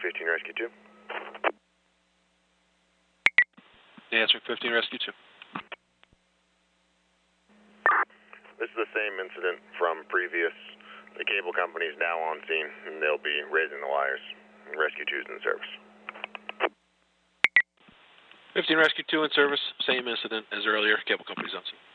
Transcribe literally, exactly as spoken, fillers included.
fifteen Rescue two. Answering fifteen Rescue two. This is the same incident from previous. The cable company is now on scene, and they'll be raising the wires. Rescue two is in service. fifteen Rescue two in service. Same incident as earlier. Cable company's on scene.